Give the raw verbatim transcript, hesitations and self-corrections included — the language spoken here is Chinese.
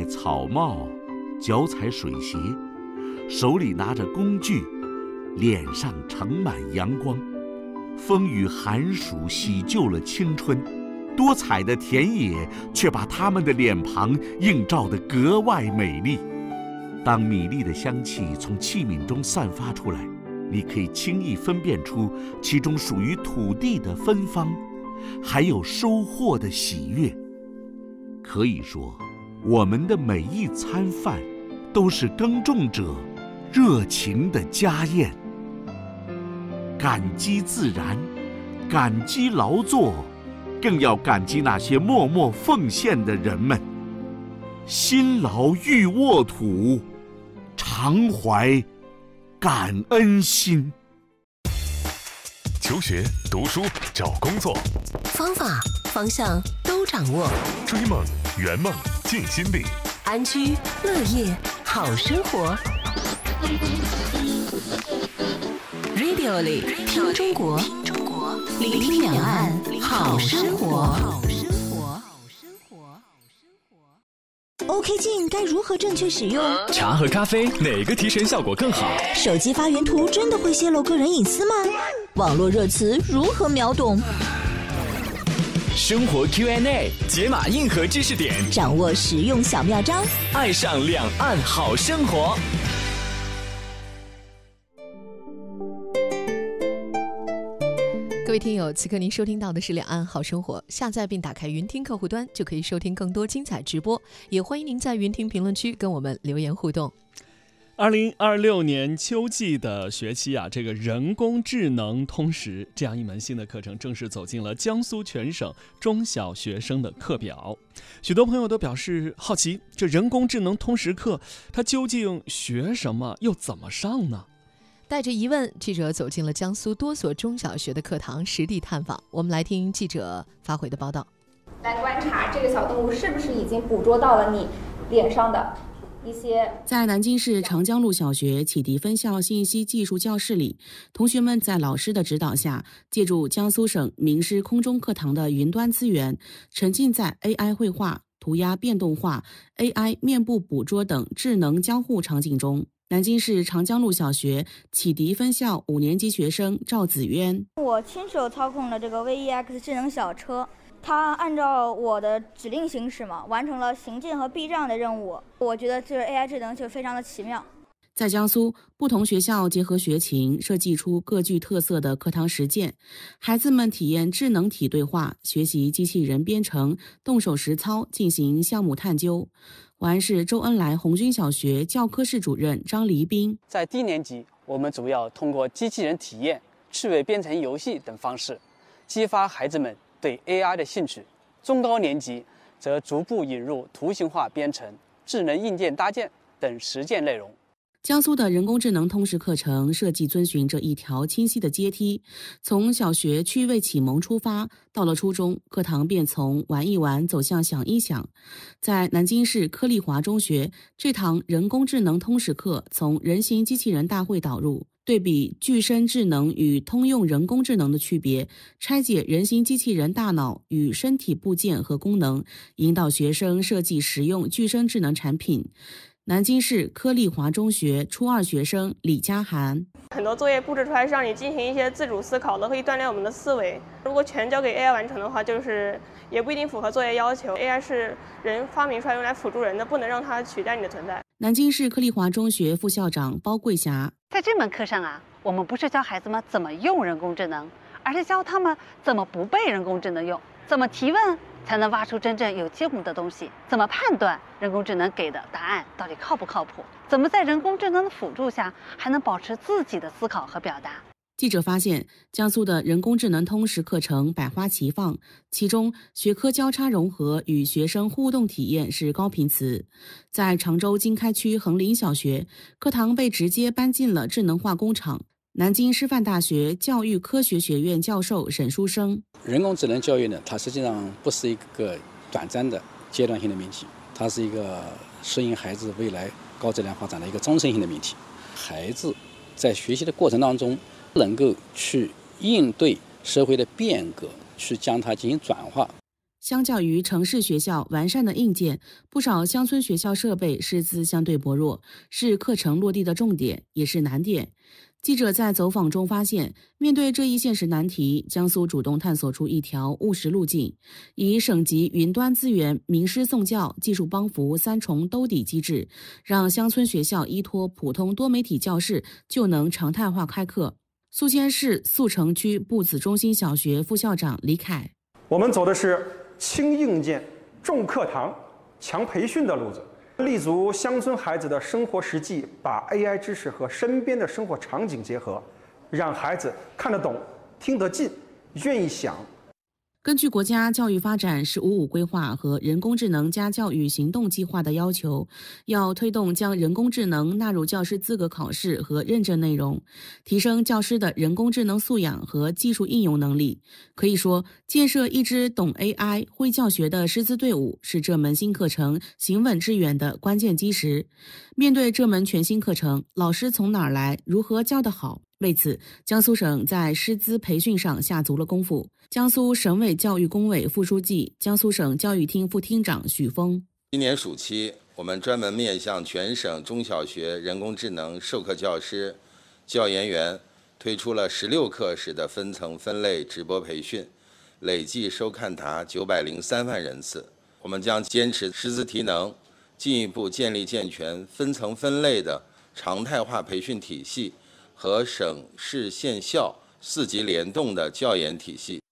戴草帽，脚踩水鞋，手里拿着工具，脸上盛满阳光。风雨寒暑洗旧了青春，多彩的田野却把他们的脸庞映照得格外美丽。当米粒的香气从器皿中散发出来，你可以轻易分辨出其中属于土地的芬芳，还有收获的喜悦。可以说，我们的每一餐饭都是耕种者热情的家宴。感激自然，感激劳作，更要感激那些默默奉献的人们。辛劳欲沃土，常怀感恩心。 求学、读书、找工作， 方法、方向都掌握。 追梦、圆梦、尽心力， 安居乐业好生活。Radio 里听中国，聆听两岸好生活。 OK 镜该如何正确使用？ 茶和咖啡哪个提神效果更好？ 手机发原图真的会泄露个人隐私吗？网络热词如何秒懂？ 生活 Q and A 解码硬核知识点， 掌握实用小妙招， 爱上两岸好生活。 各位听友，此刻您收听到的是两岸好生活，下载并打开云听客户端就可以收听更多精彩直播，也欢迎您在云听评论区跟我们留言互动。 二零二六年秋季的学期啊，这个人工智能通识这样一门新的课程正式走进了江苏全省中小学生的课表。许多朋友都表示好奇，这人工智能通识课它究竟学什么，又怎么上呢？ 带着疑问，记者走进了江苏多所中小学的课堂，实地探访。我们来听记者发回的报道。 来观察这个小动物是不是已经捕捉到了你脸上的一些。 在南京市长江路小学启迪分校信息技术教室里，同学们在老师的指导下，借助江苏省名师空中课堂的云端资源，沉浸在 A I 绘画、涂鸦变动化、A I 面部捕捉等智能交互场景中。南京市长江路小学启迪分校五年级学生赵子渊， 我亲手操控了这个 V E X 智能小车，它按照我的指令行驶嘛，完成了行进和避障的任务。我觉得这 A I 智能就非常的奇妙。 在江苏，不同学校结合学情，设计出各具特色的课堂实践，孩子们体验智能体对话，学习机器人编程，动手实操，进行项目探究。淮安市周恩来红军小学教科室主任张黎斌， 在低年级，我们主要通过机器人体验、趣味编程游戏等方式，激发孩子们对 A I 的兴趣。中高年级则逐步引入图形化编程、智能硬件搭建等实践内容。 江苏的人工智能通识课程设计遵循着一条清晰的阶梯，从小学趣味启蒙出发，到了初中，课堂便从玩一玩走向想一想。在南京市柯立华中学，这堂人工智能通识课从人形机器人大会导入，对比具身智能与通用人工智能的区别，拆解人形机器人大脑与身体部件和功能，引导学生设计实用具身智能产品。南京市柯立华中学初二学生李佳涵， 很多作业布置出来是让你进行一些自主思考的，可以锻炼我们的思维。如果全交给 A I 完成的话，就是也不一定符合作业要求。A I 是人发明出来用来辅助人的，不能让它取代你的存在。 南京市柯立华中学副校长包桂霞， 在这门课上啊，我们不是教孩子们怎么用人工智能，而是教他们怎么不被人工智能用，怎么提问才能挖出真正有用的东西，怎么判断人工智能给的答案到底靠不靠谱，怎么在人工智能的辅助下还能保持自己的思考和表达。 记者发现，江苏的人工智能通识课程百花齐放，其中学科交叉融合与学生互动体验是高频词。在常州经开区横林小学，课堂被直接搬进了智能化工厂。南京师范大学教育科学学院教授沈书生， 人工智能教育呢，它实际上不是一个短暂的阶段性的命题，它是一个适应孩子未来高质量发展的一个终身性的命题。孩子在学习的过程当中，能够去应对社会的变革，去将它进行转化。 相较于城市学校完善的硬件，不少乡村学校设备师资相对薄弱，是课程落地的重点，也是难点。记者在走访中发现，面对这一现实难题，江苏主动探索出一条务实路径，以省级云端资源、名师送教、技术帮扶三重兜底机制，让乡村学校依托普通多媒体教室就能常态化开课。宿迁市宿城区步子中心小学副校长李凯： 我们走的是轻硬件、重课堂、强培训的路子。立足乡村孩子的生活实际，把 A I 知识和身边的生活场景结合，让孩子看得懂、听得进、愿意想。 根据国家教育发展“十五五”规划和人工智能加教育行动计划的要求，要推动将人工智能纳入教师资格考试和认证内容，提升教师的人工智能素养和技术应用能力。可以说，建设一支懂 A I、会教学的师资队伍，是这门新课程行稳致远的关键基石。面对这门全新课程，老师从哪儿来，如何教得好？为此，江苏省在师资培训上下足了功夫。江苏省委教育工委副书记、江苏省教育厅副厅长许峰： 今年暑期，我们专门面向全省中小学人工智能授课教师、教研员推出了十六课时的分层分类直播培训，累计收看达九百零三万人次。我们将坚持师资提能，进一步建立健全分层分类的常态化培训体系和省市县校四级联动的教研体系。